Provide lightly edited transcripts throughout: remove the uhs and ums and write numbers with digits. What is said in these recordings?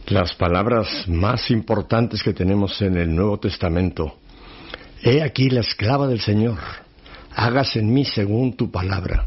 Las palabras más importantes que tenemos en el Nuevo Testamento. He aquí la esclava del Señor, hágase en mí según tu palabra.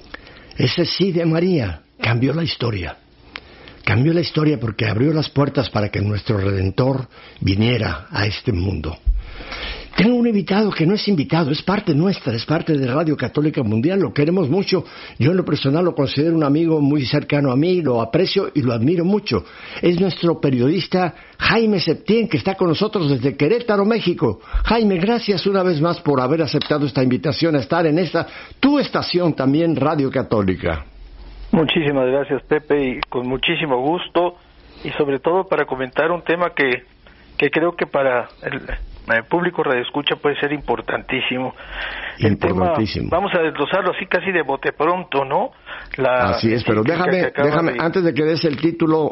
Ese sí de María cambió la historia. Cambió la historia porque abrió las puertas para que nuestro Redentor viniera a este mundo. Tengo un invitado que no es invitado, es parte nuestra, es parte de Radio Católica Mundial, lo queremos mucho. Yo en lo personal lo considero un amigo muy cercano a mí, lo aprecio y lo admiro mucho. Es nuestro periodista Jaime Septién, que está con nosotros desde Querétaro, México. Jaime, gracias una vez más por haber aceptado esta invitación a estar en esta, tu estación también, Radio Católica. Muchísimas gracias, Pepe, y con muchísimo gusto, y sobre todo para comentar un tema que creo que para el público radioescucha puede ser importantísimo. Importantísimo. El tema, vamos a desglosarlo así casi de bote pronto, ¿no? Así es, pero déjame, antes de que des el título,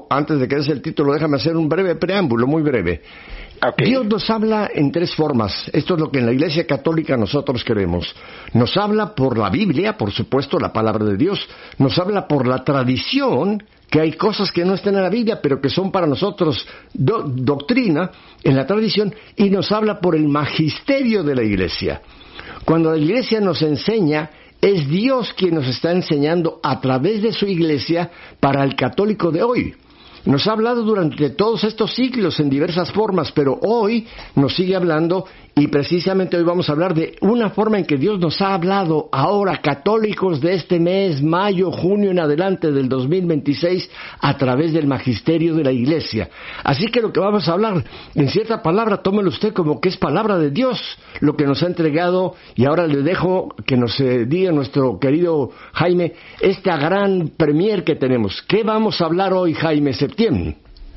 déjame hacer un breve preámbulo, muy breve. Okay. Dios nos habla en tres formas. Esto es lo que en la Iglesia Católica nosotros queremos. Nos habla por la Biblia, por supuesto, la palabra de Dios. Nos habla por la tradición, que hay cosas que no están en la Biblia, pero que son para nosotros doctrina en la tradición, y nos habla por el magisterio de la Iglesia. Cuando la Iglesia nos enseña, es Dios quien nos está enseñando a través de su Iglesia para el católico de hoy. Nos ha hablado durante todos estos siglos en diversas formas, pero hoy nos sigue hablando, y precisamente hoy vamos a hablar de una forma en que Dios nos ha hablado ahora, católicos de este mes, mayo, junio en adelante del 2026, a través del magisterio de la Iglesia. Así que lo que vamos a hablar, en cierta palabra, tómelo usted como que es palabra de Dios, lo que nos ha entregado, y ahora le dejo que nos diga nuestro querido Jaime, esta gran premier que tenemos. ¿Qué vamos a hablar hoy, Jaime Septién?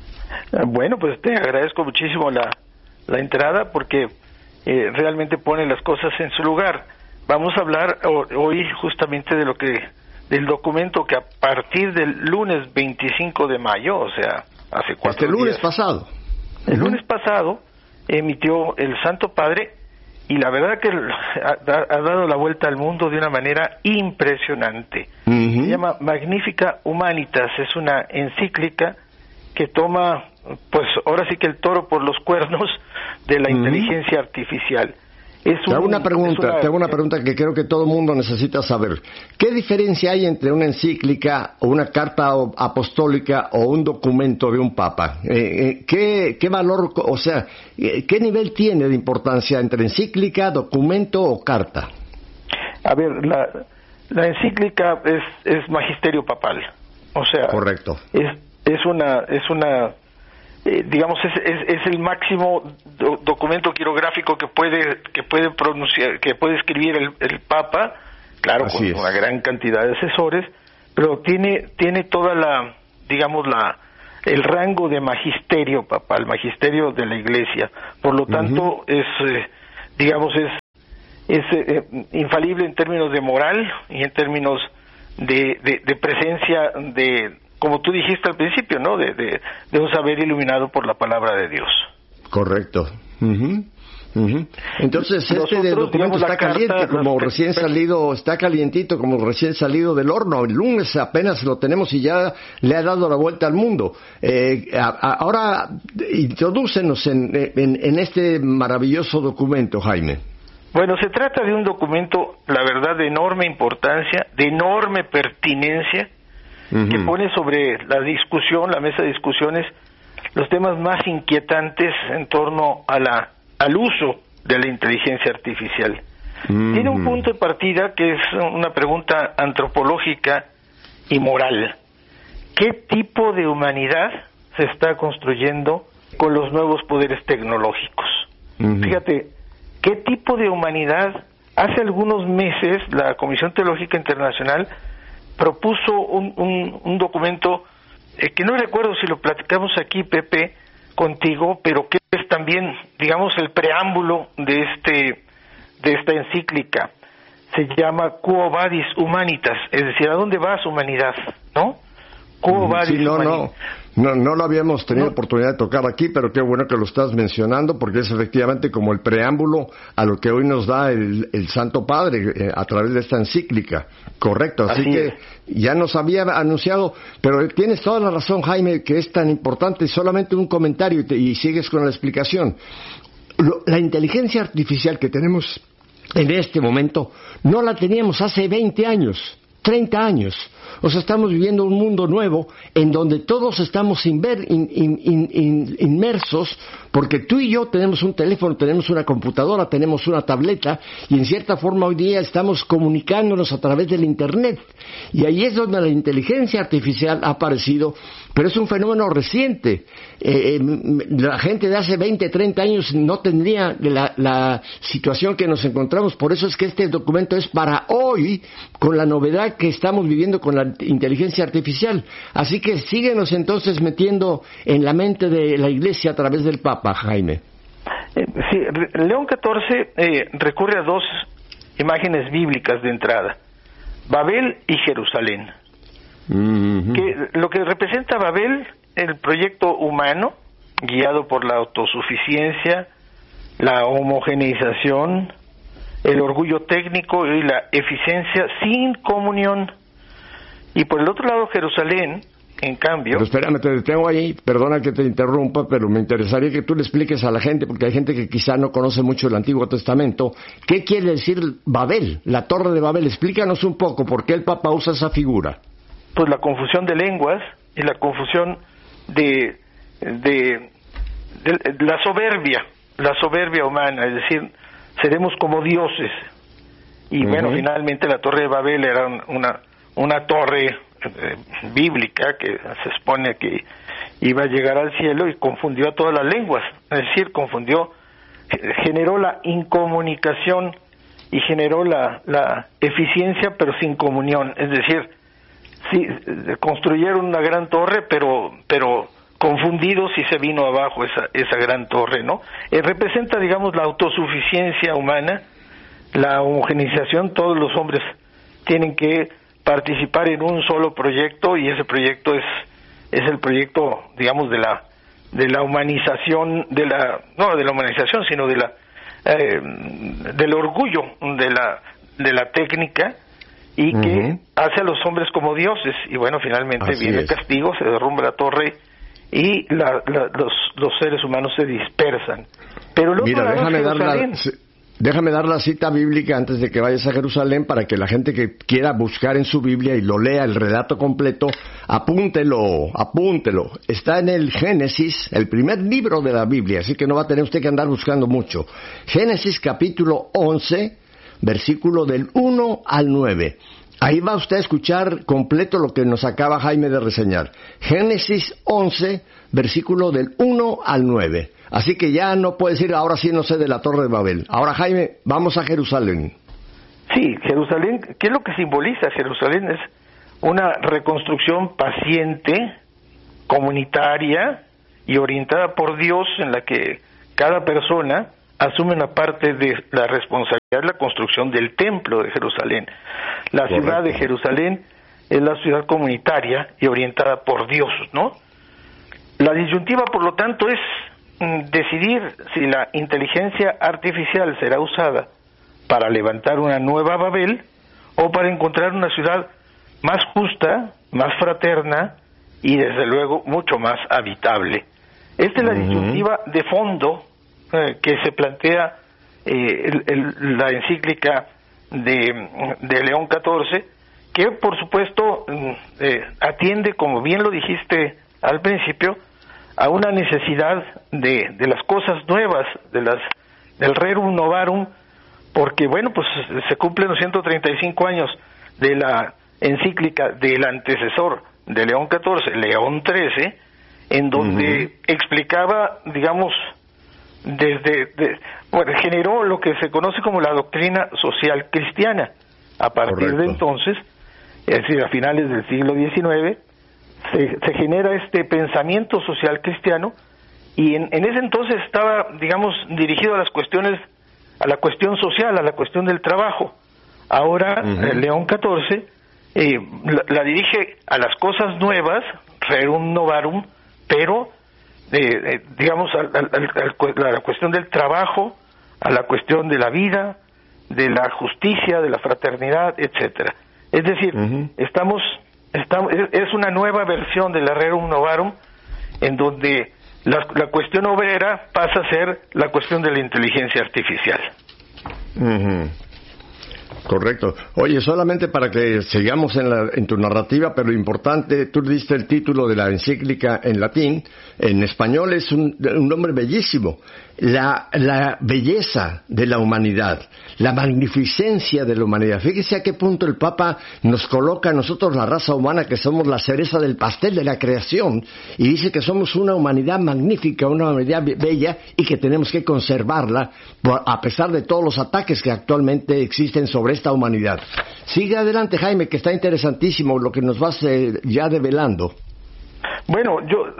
Bueno, pues te agradezco muchísimo la entrada, porque realmente pone las cosas en su lugar. Vamos a hablar hoy justamente del documento que a partir del lunes 25 de mayo, o sea, hace 4 días. Lunes pasado. El lunes pasado emitió el Santo Padre, y la verdad que ha dado la vuelta al mundo de una manera impresionante. Se llama Magnificat Humanitas, es una encíclica que toma, pues ahora sí que el toro por los cuernos de la inteligencia artificial. Te hago una pregunta que creo que todo el mundo necesita saber. ¿Qué diferencia hay entre una encíclica o una carta apostólica o un documento de un papa? ¿Qué valor, o sea, qué nivel tiene de importancia entre encíclica, documento o carta? A ver, la encíclica es magisterio papal, o sea, correcto. Es una digamos es el máximo documento quirográfico que puede pronunciar, que puede escribir el Papa, claro, con una gran cantidad de asesores, pero tiene toda el rango de magisterio papal, magisterio de la Iglesia. Por lo tanto, es infalible en términos de moral y en términos de presencia como tú dijiste al principio, ¿no? De un saber iluminado por la palabra de Dios. Correcto. Entonces, documento está caliente, como recién salido, está calientito, como recién salido del horno. El lunes apenas lo tenemos y ya le ha dado la vuelta al mundo. Ahora, introdúcenos en este maravilloso documento, Jaime. Bueno, se trata de un documento, la verdad, de enorme importancia, de enorme pertinencia, que pone sobre la mesa de discusiones, los temas más inquietantes en torno al uso de la inteligencia artificial. Tiene un punto de partida que es una pregunta antropológica y moral. ¿Qué tipo de humanidad se está construyendo con los nuevos poderes tecnológicos? Fíjate, ¿qué tipo de humanidad? Hace algunos meses la Comisión Teológica Internacional propuso un documento que no recuerdo si lo platicamos aquí, Pepe, contigo, pero que es también, digamos, el preámbulo de esta encíclica. Se llama Quo Vadis Humanitas, es decir, ¿a dónde vas, humanidad? ¿No? Quo Vadis Humani. No lo habíamos tenido oportunidad de tocar aquí, pero qué bueno que lo estás mencionando, porque es efectivamente como el preámbulo a lo que hoy nos da el Santo Padre a través de esta encíclica. Correcto, así que ya nos había anunciado, pero tienes toda la razón, Jaime, que es tan importante. Solamente un comentario y sigues con la explicación. La inteligencia artificial que tenemos en este momento no la teníamos hace 20 años, 30 años. O sea, estamos viviendo un mundo nuevo en donde todos estamos inmersos, porque tú y yo tenemos un teléfono, tenemos una computadora, tenemos una tableta, y en cierta forma hoy día estamos comunicándonos a través del Internet. Y ahí es donde la inteligencia artificial ha aparecido, pero es un fenómeno reciente. La gente de hace 20, 30 años no tendría la situación que nos encontramos. Por eso es que este documento es para hoy, con la novedad que estamos viviendo con la inteligencia artificial. Así que síguenos entonces metiendo en la mente de la Iglesia a través del Papa, Jaime. Sí, León XIV recurre a dos imágenes bíblicas de entrada: Babel y Jerusalén. Que lo que representa Babel, el proyecto humano guiado por la autosuficiencia, la homogeneización, el orgullo técnico y la eficiencia sin comunión. Y por el otro lado, Jerusalén, en cambio... Pero espérame, te detengo ahí, perdona que te interrumpa, pero me interesaría que tú le expliques a la gente, porque hay gente que quizá no conoce mucho el Antiguo Testamento, ¿qué quiere decir Babel, la Torre de Babel? Explícanos un poco, ¿por qué el Papa usa esa figura? Pues la confusión de lenguas y la confusión de la soberbia humana, es decir, seremos como dioses. Y bueno, finalmente la Torre de Babel era una torre bíblica que se supone que iba a llegar al cielo y confundió a todas las lenguas, es decir, generó la incomunicación y generó la eficiencia pero sin comunión, es decir, sí, construyeron una gran torre pero confundidos y se vino abajo esa gran torre, ¿no? Representa, digamos, la autosuficiencia humana, la homogeneización. Todos los hombres tienen que participar en un solo proyecto, y ese proyecto es el proyecto, digamos, de la humanización, no de la humanización, sino del orgullo de la técnica, y que hace a los hombres como dioses. Y bueno, finalmente viene el castigo, se derrumba la torre y los seres humanos se dispersan. Pero el otro lado, déjame dar la cita bíblica antes de que vayas a Jerusalén, para que la gente que quiera buscar en su Biblia y lo lea el relato completo, apúntelo. Está en el Génesis, el primer libro de la Biblia, así que no va a tener usted que andar buscando mucho. Génesis capítulo 11, versículo del 1 al 9. Ahí va usted a escuchar completo lo que nos acaba Jaime de reseñar. Génesis 11, versículo del 1 al 9. Así que ya no puede decir, ahora sí no sé de la Torre de Babel. Ahora, Jaime, vamos a Jerusalén. Sí, Jerusalén, ¿qué es lo que simboliza? Jerusalén es una reconstrucción paciente, comunitaria y orientada por Dios, en la que cada persona asume una parte de la responsabilidad de la construcción del templo de Jerusalén. La ciudad de Jerusalén es la ciudad comunitaria y orientada por Dios, ¿no? La disyuntiva, por lo tanto, es decidir si la inteligencia artificial será usada para levantar una nueva Babel o para encontrar una ciudad más justa, más fraterna y, desde luego, mucho más habitable. Esta es la disyuntiva de fondo que se plantea la encíclica de León XIV, que por supuesto atiende, como bien lo dijiste al principio, a una necesidad de las cosas nuevas, del rerum novarum, porque bueno, pues se cumplen los 135 años de la encíclica del antecesor de León XIV, León XIII, en donde explicaba, digamos, generó lo que se conoce como la doctrina social cristiana. A partir de entonces, es decir, a finales del siglo XIX, se genera este pensamiento social cristiano, y en ese entonces estaba, digamos, dirigido a la cuestión social, a la cuestión del trabajo. Ahora León XIV la dirige a las cosas nuevas, rerum novarum, pero digamos a la cuestión del trabajo, a la cuestión de la vida, de la justicia, de la fraternidad, etcétera. Es decir, es una nueva versión de la Rerum Novarum, en donde la cuestión obrera pasa a ser la cuestión de la inteligencia artificial. Correcto. Oye, solamente para que sigamos en tu narrativa, pero importante, tú diste el título de la encíclica en latín, en español es un nombre bellísimo. La belleza de la humanidad, la magnificencia de la humanidad. Fíjese a qué punto el Papa nos coloca a nosotros, la raza humana, que somos la cereza del pastel de la creación, y dice que somos una humanidad magnífica, una humanidad bella, y que tenemos que conservarla a pesar de todos los ataques que actualmente existen sobre esta humanidad. Sigue adelante, Jaime, que está interesantísimo lo que nos vas ya develando. Bueno,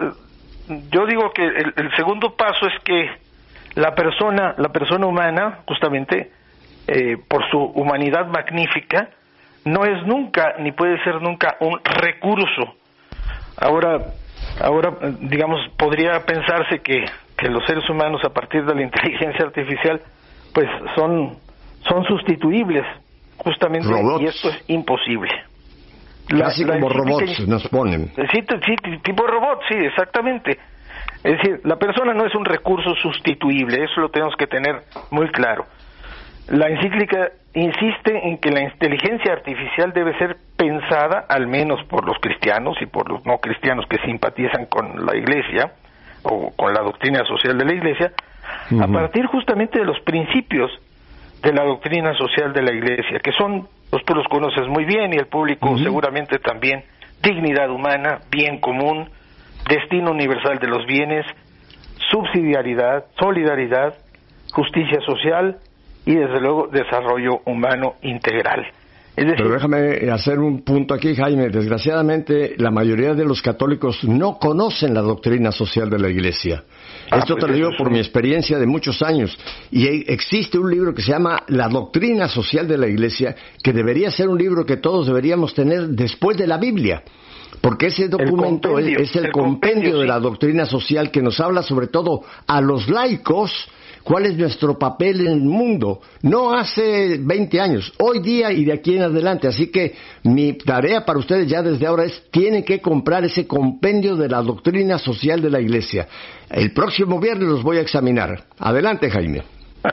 yo digo que el segundo paso es que la persona humana, justamente, por su humanidad magnífica, no es nunca, ni puede ser nunca, un recurso. Ahora, digamos, podría pensarse que los seres humanos, a partir de la inteligencia artificial, pues son sustituibles, justamente, robots. Y esto es imposible. Casi como robots nos ponen. Sí, tipo robot, sí, exactamente. Es decir, la persona no es un recurso sustituible, eso lo tenemos que tener muy claro. La encíclica insiste en que la inteligencia artificial debe ser pensada, al menos por los cristianos y por los no cristianos que simpatizan con la Iglesia, o con la doctrina social de la Iglesia, a partir justamente de los principios de la doctrina social de la Iglesia, que son, pues tú los conoces muy bien y el público seguramente también: dignidad humana, bien común, destino universal de los bienes, subsidiariedad, solidaridad, justicia social y desde luego desarrollo humano integral. Es decir, pero déjame hacer un punto aquí, Jaime. Desgraciadamente, la mayoría de los católicos no conocen la doctrina social de la Iglesia. Esto te lo digo por mi experiencia de muchos años. Y existe un libro que se llama La Doctrina Social de la Iglesia, que debería ser un libro que todos deberíamos tener después de la Biblia. Porque ese documento es el compendio de la doctrina social, que nos habla sobre todo a los laicos cuál es nuestro papel en el mundo, no hace 20 años, hoy día y de aquí en adelante. Así que mi tarea para ustedes ya desde ahora es: tienen que comprar ese compendio de la doctrina social de la Iglesia. El próximo viernes los voy a examinar. Adelante, Jaime.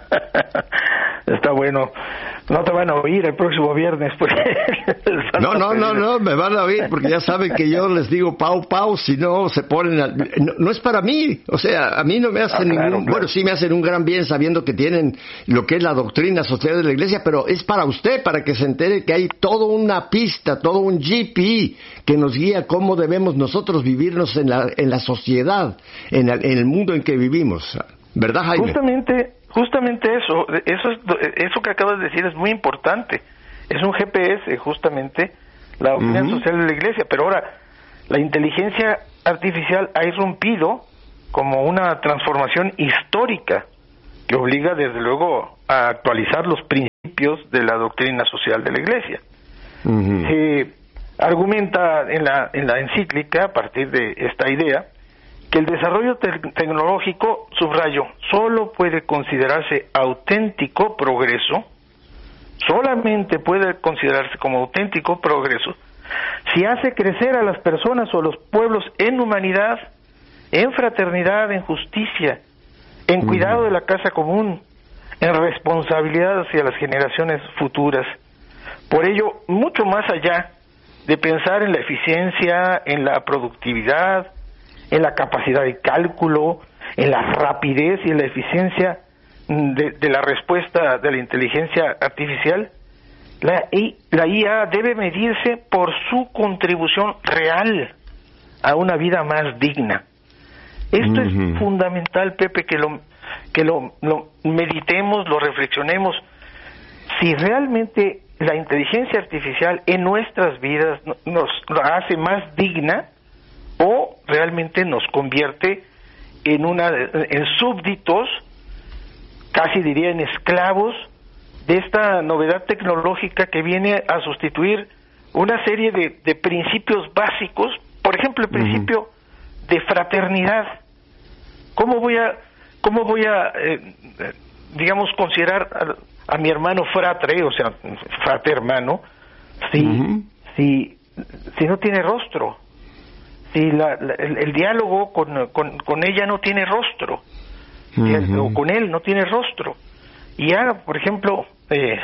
Está bueno. No te van a oír el próximo viernes. No, me van a oír porque ya saben que yo les digo pau, si no se ponen... No es para mí, o sea, a mí no me hacen ningún... Claro. Bueno, sí me hacen un gran bien sabiendo que tienen lo que es la doctrina social de la Iglesia, pero es para usted, para que se entere que hay toda una pista, todo un GPS que nos guía cómo debemos nosotros vivirnos en la sociedad, en el mundo en que vivimos. ¿Verdad, Jaime? Justamente eso que acabas de decir es muy importante. Es un GPS, justamente, la doctrina social de la Iglesia. Pero ahora, la inteligencia artificial ha irrumpido como una transformación histórica que obliga, desde luego, a actualizar los principios de la doctrina social de la Iglesia. Se argumenta en la encíclica, a partir de esta idea, que el desarrollo tecnológico, subrayo, solo puede considerarse auténtico progreso, solamente puede considerarse como auténtico progreso, si hace crecer a las personas o a los pueblos en humanidad, en fraternidad, en justicia, en cuidado de la casa común, en responsabilidad hacia las generaciones futuras. Por ello, mucho más allá de pensar en la eficiencia, en la productividad, en la capacidad de cálculo, en la rapidez y en la eficiencia de la respuesta de la inteligencia artificial, la IA debe medirse por su contribución real a una vida más digna. Esto es fundamental, Pepe, que lo meditemos, lo reflexionemos. Si realmente la inteligencia artificial en nuestras vidas nos hace más digna, o realmente nos convierte en súbditos, casi diría en esclavos, de esta novedad tecnológica que viene a sustituir una serie de principios básicos, por ejemplo, el principio de fraternidad. ¿Cómo voy a digamos, considerar a mi hermano fratre, o sea, fratermano, si no tiene rostro, si el diálogo con ella no tiene rostro, o con él no tiene rostro? Y ya, por ejemplo, se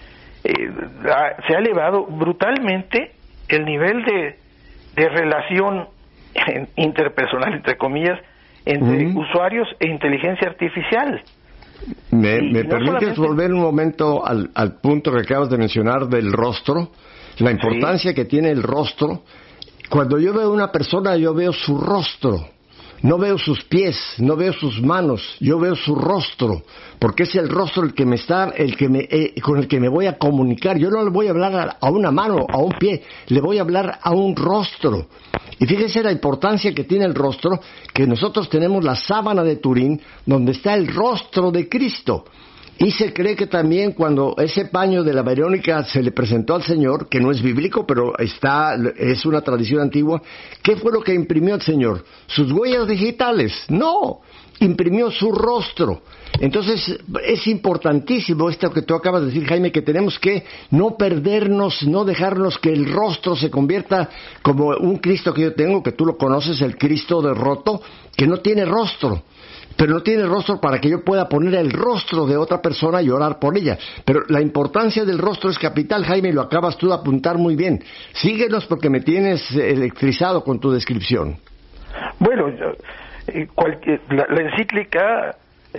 ha elevado brutalmente el nivel de relación interpersonal, entre comillas, entre usuarios e inteligencia artificial. ¿Me permites volver un momento al punto que acabas de mencionar del rostro? La importancia que tiene el rostro. Cuando yo veo a una persona, yo veo su rostro. No veo sus pies, no veo sus manos, yo veo su rostro, porque es el rostro el que me está, con el que me voy a comunicar. Yo no le voy a hablar a una mano, a un pie, le voy a hablar a un rostro. Y fíjese la importancia que tiene el rostro, que nosotros tenemos la sábana de Turín, donde está el rostro de Cristo. Y se cree que también cuando ese paño de la Verónica se le presentó al Señor, que no es bíblico, pero es una tradición antigua, ¿qué fue lo que imprimió el Señor? ¿Sus huellas digitales? No, imprimió su rostro. Entonces es importantísimo esto que tú acabas de decir, Jaime, que tenemos que no perdernos, no dejarnos que el rostro se convierta como un Cristo que yo tengo, que tú lo conoces, el Cristo derroto, que no tiene rostro. Pero no tiene rostro para que yo pueda poner el rostro de otra persona y orar por ella. Pero la importancia del rostro es capital, Jaime, y lo acabas tú de apuntar muy bien. Síguenos porque me tienes electrizado con tu descripción. Bueno, la encíclica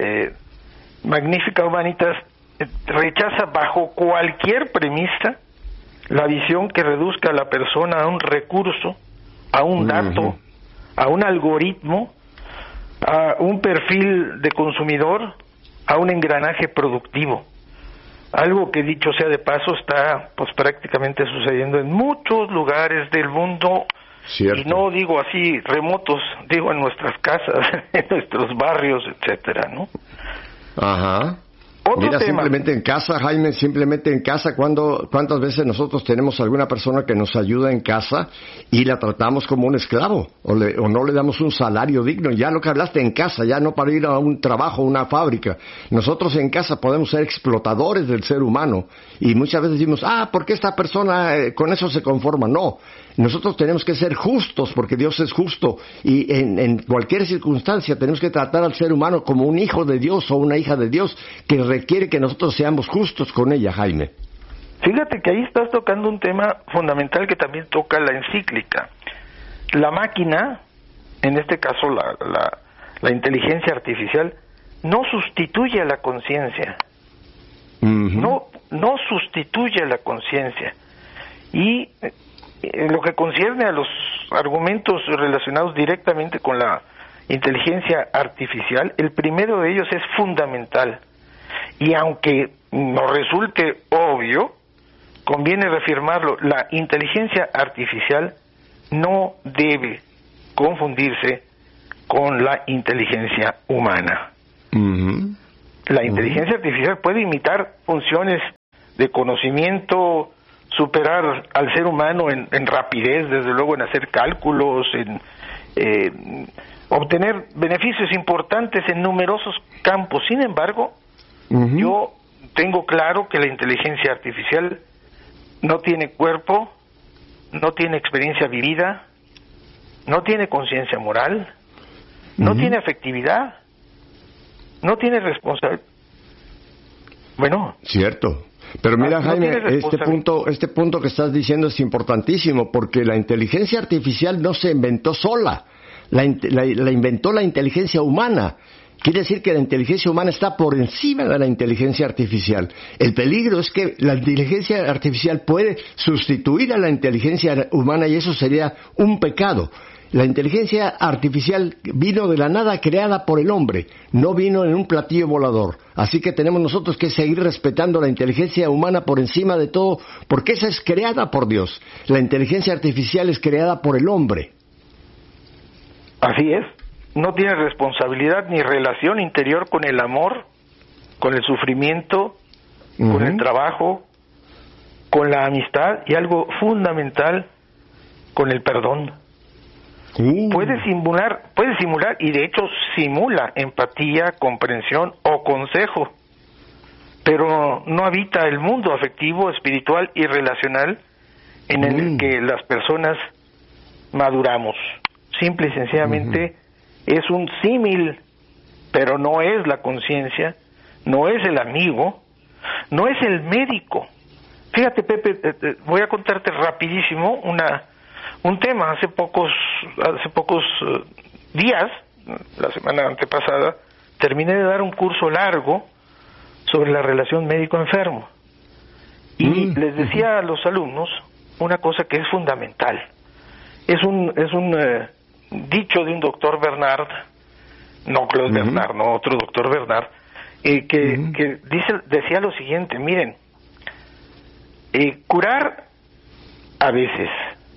Magnificat Humanitas rechaza bajo cualquier premisa la visión que reduzca a la persona a un recurso, a un dato, a un algoritmo, a un perfil de consumidor, a un engranaje productivo. Algo que, dicho sea de paso, está pues prácticamente sucediendo en muchos lugares del mundo. Cierto. Y no digo así remotos, digo en nuestras casas, en nuestros barrios, etcétera, ¿no? Ajá. Mira, tema. Simplemente en casa, Jaime, simplemente en casa, ¿cuántas veces nosotros tenemos alguna persona que nos ayuda en casa y la tratamos como un esclavo o no le damos un salario digno? Ya lo que hablaste en casa, ya no para ir a un trabajo, una fábrica. Nosotros en casa podemos ser explotadores del ser humano y muchas veces decimos, ¿por qué esta persona con eso se conforma? No, nosotros tenemos que ser justos porque Dios es justo y en cualquier circunstancia tenemos que tratar al ser humano como un hijo de Dios o una hija de Dios que requiere que nosotros seamos justos con ella, Jaime. Fíjate que ahí estás tocando un tema fundamental que también toca la encíclica. La máquina, en este caso la inteligencia artificial, no sustituye a la conciencia. No sustituye a la conciencia. Y en lo que concierne a los argumentos relacionados directamente con la inteligencia artificial, el primero de ellos es fundamental. Y aunque nos resulte obvio, conviene reafirmarlo, la inteligencia artificial no debe confundirse con la inteligencia humana. La inteligencia artificial puede imitar funciones de conocimiento, superar al ser humano en rapidez, desde luego en hacer cálculos, en obtener beneficios importantes en numerosos campos. Sin embargo, yo tengo claro que la inteligencia artificial no tiene cuerpo, no tiene experiencia vivida, no tiene conciencia moral, no tiene afectividad, no tiene responsabilidad. Bueno. Cierto. Pero mira, Jaime, este punto que estás diciendo es importantísimo porque la inteligencia artificial no se inventó sola, la inventó la inteligencia humana. Quiere decir que la inteligencia humana está por encima de la inteligencia artificial. El peligro es que la inteligencia artificial puede sustituir a la inteligencia humana y eso sería un pecado. La inteligencia artificial vino de la nada creada por el hombre, no vino en un platillo volador. Así que tenemos nosotros que seguir respetando la inteligencia humana por encima de todo, porque esa es creada por Dios. La inteligencia artificial es creada por el hombre. Así es. No tiene responsabilidad ni relación interior con el amor, con el sufrimiento, con el trabajo, con la amistad y algo fundamental con el perdón. Puede simular y de hecho simula empatía, comprensión o consejo, pero no habita el mundo afectivo, espiritual y relacional en el que las personas maduramos. Simple y sencillamente es un símil, pero no es la conciencia, no es el amigo, no es el médico. Fíjate, Pepe, voy a contarte rapidísimo un tema. Hace pocos días, la semana antepasada, terminé de dar un curso largo sobre la relación médico-enfermo. Y les decía a los alumnos una cosa que es fundamental. Es un dicho de un doctor Bernard, no Claude Bernard, no otro doctor Bernard, que decía lo siguiente: miren, curar a veces,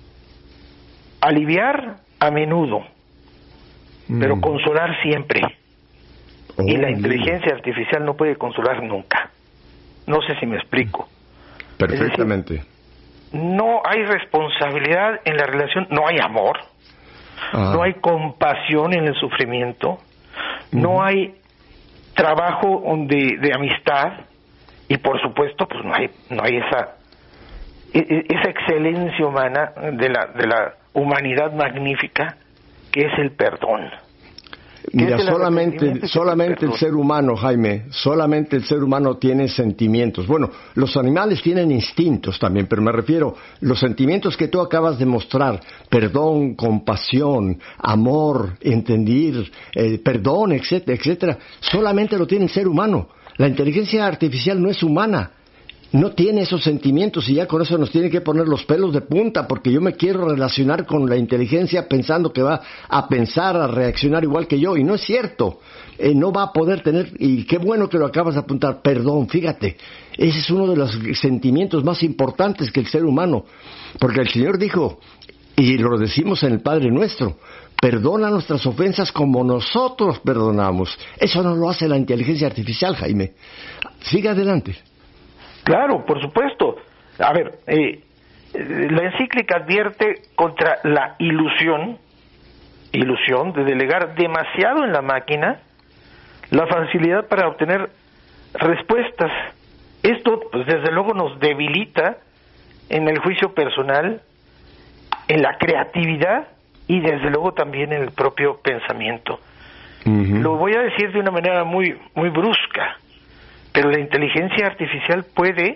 aliviar a menudo, pero consolar siempre. Y la inteligencia artificial no puede consolar nunca. No sé si me explico. Perfectamente. Es decir, no hay responsabilidad en la relación, no hay amor, no hay compasión en el sufrimiento, no hay trabajo de amistad, y por supuesto pues no hay esa excelencia humana de la humanidad magnífica que es el perdón. Mira, solamente el ser humano, Jaime, solamente el ser humano tiene sentimientos. Bueno, los animales tienen instintos también, pero me refiero, los sentimientos que tú acabas de mostrar, perdón, compasión, amor, entender, perdón, etcétera, etcétera, solamente lo tiene el ser humano. La inteligencia artificial no es humana. No tiene esos sentimientos y ya con eso nos tiene que poner los pelos de punta, porque yo me quiero relacionar con la inteligencia pensando que va a pensar, a reaccionar igual que yo, y no es cierto. No va a poder tener, y qué bueno que lo acabas de apuntar, perdón. Fíjate, ese es uno de los sentimientos más importantes que el ser humano, porque el Señor dijo, y lo decimos en el Padre Nuestro, perdona nuestras ofensas como nosotros perdonamos. Eso no lo hace la inteligencia artificial, Jaime. Siga adelante. Claro, por supuesto. A ver, la encíclica advierte contra la ilusión de delegar demasiado en la máquina la facilidad para obtener respuestas. Esto, pues desde luego nos debilita en el juicio personal, en la creatividad y desde luego también en el propio pensamiento. Lo voy a decir de una manera muy, muy brusca, pero la inteligencia artificial puede,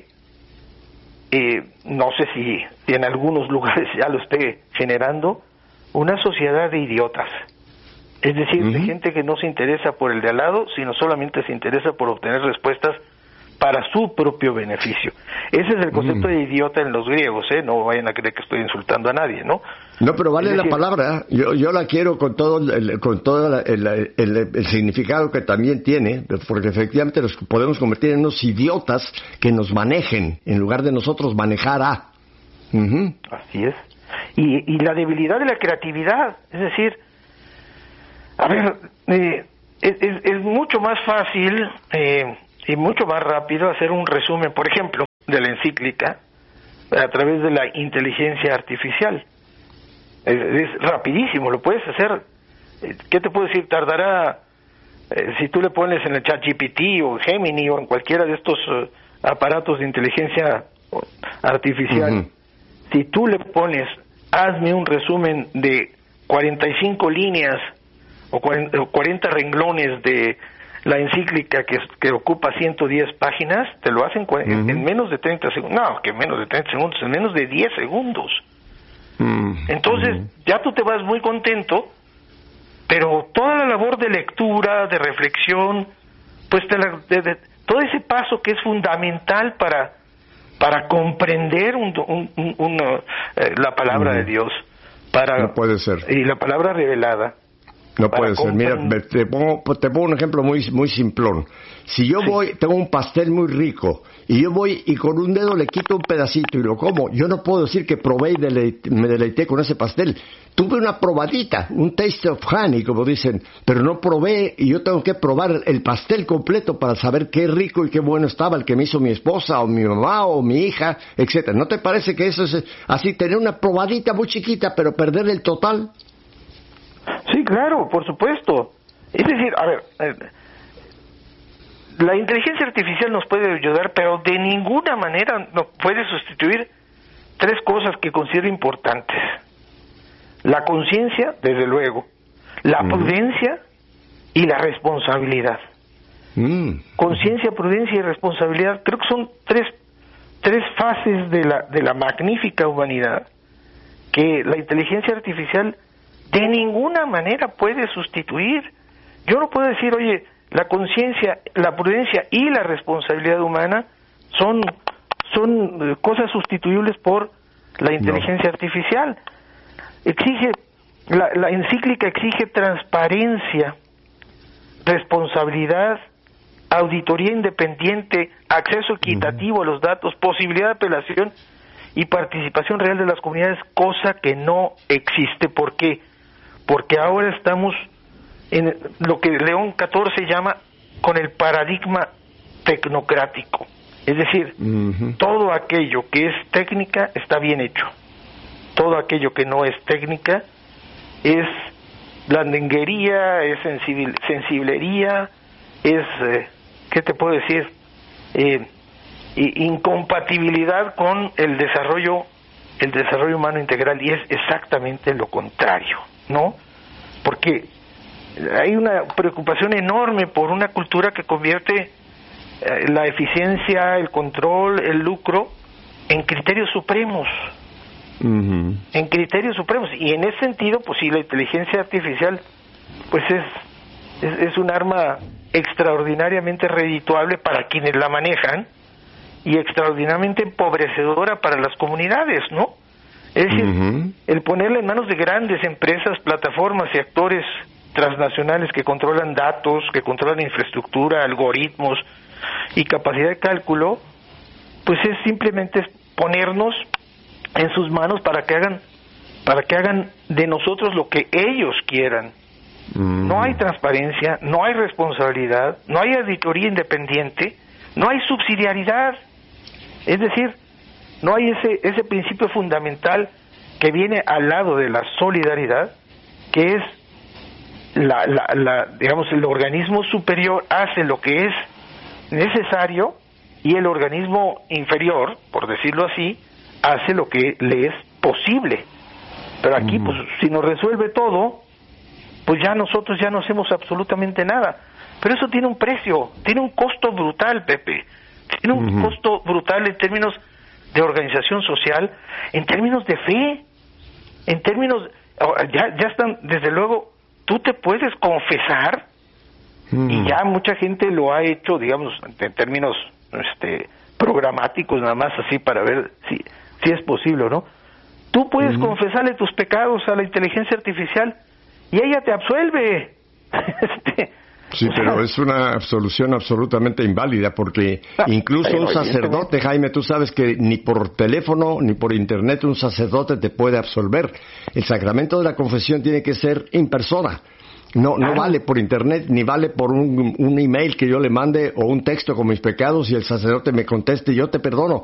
no sé si en algunos lugares ya lo esté generando, una sociedad de idiotas. Es decir, de gente que no se interesa por el de al lado, sino solamente se interesa por obtener respuestas para su propio beneficio. Ese es el concepto de idiota en los griegos, no vayan a creer que estoy insultando a nadie, ¿no? No, pero vale la palabra. Yo la quiero con todo el significado que también tiene, porque efectivamente los podemos convertir en unos idiotas que nos manejen, en lugar de nosotros manejar a. Así es. Y la debilidad de la creatividad, es decir, a ver, es mucho más fácil y mucho más rápido hacer un resumen, por ejemplo, de la encíclica a través de la inteligencia artificial. Es rapidísimo, lo puedes hacer. ¿Qué te puedo decir? Tardará, si tú le pones en el ChatGPT o Gemini o en cualquiera de estos aparatos de inteligencia artificial, si tú le pones, hazme un resumen de 45 líneas o 40 renglones de la encíclica que ocupa 110 páginas, te lo hacen en menos de 30 segundos. No, que menos de 30 segundos, en menos de 10 segundos. Entonces, ya tú te vas muy contento, pero toda la labor de lectura, de reflexión, pues todo ese paso que es fundamental para comprender la palabra de Dios, no puede ser. Y la palabra revelada, No puede ser. Mira, te pongo un ejemplo muy simplón. Si yo tengo un pastel muy rico, y yo voy y con un dedo le quito un pedacito y lo como, yo no puedo decir que probé y me deleité con ese pastel. Tuve una probadita, un taste of honey, como dicen, pero no probé, y yo tengo que probar el pastel completo para saber qué rico y qué bueno estaba el que me hizo mi esposa, o mi mamá, o mi hija, etcétera. ¿No te parece que eso es así, tener una probadita muy chiquita, pero perder el total? Sí, claro, por supuesto. Es decir, a ver, la inteligencia artificial nos puede ayudar, pero de ninguna manera nos puede sustituir tres cosas que considero importantes. La conciencia, desde luego, la prudencia y la responsabilidad. Conciencia, prudencia y responsabilidad, creo que son tres fases de la magnífica humanidad que la inteligencia artificial de ninguna manera puede sustituir. Yo no puedo decir, oye, la conciencia, la prudencia y la responsabilidad humana son cosas sustituibles por la inteligencia artificial. La encíclica exige transparencia, responsabilidad, auditoría independiente, acceso equitativo a los datos, posibilidad de apelación y participación real de las comunidades, cosa que no existe. ¿Por qué? Porque ahora estamos en lo que León XIV llama con el paradigma tecnocrático. Es decir, todo aquello que es técnica está bien hecho. Todo aquello que no es técnica es blandenguería, es sensiblería, es, ¿qué te puedo decir? Incompatibilidad con el desarrollo humano integral, y es exactamente lo contrario, ¿no? Porque hay una preocupación enorme por una cultura que convierte la eficiencia, el control, el lucro en criterios supremos. En criterios supremos, y en ese sentido, pues sí, la inteligencia artificial pues es un arma extraordinariamente redituable para quienes la manejan y extraordinariamente empobrecedora para las comunidades, ¿no? Es decir, el ponerla en manos de grandes empresas, plataformas y actores transnacionales que controlan datos, que controlan infraestructura, algoritmos y capacidad de cálculo, pues es simplemente ponernos en sus manos para que hagan de nosotros lo que ellos quieran. No hay transparencia, no hay responsabilidad, no hay auditoría independiente, no hay subsidiariedad. Es decir, no hay ese principio fundamental que viene al lado de la solidaridad, que es digamos, el organismo superior hace lo que es necesario y el organismo inferior, por decirlo así, hace lo que le es posible. Pero aquí, pues, si nos resuelve todo, pues ya nosotros ya no hacemos absolutamente nada. Pero eso tiene un precio, tiene un costo brutal, Pepe. Tiene un costo brutal en términos de organización social, en términos de fe, en términos... Ya están, desde luego, tú te puedes confesar, y ya mucha gente lo ha hecho, digamos, en términos programáticos, nada más así para ver si es posible o no. Tú puedes confesarle tus pecados a la inteligencia artificial y ella te absuelve. Sí, pero es una absolución absolutamente inválida, porque incluso un sacerdote, Jaime, tú sabes que ni por teléfono ni por internet un sacerdote te puede absolver. El sacramento de la confesión tiene que ser en persona. No vale por internet, ni vale por un email que yo le mande o un texto con mis pecados y el sacerdote me conteste, yo te perdono.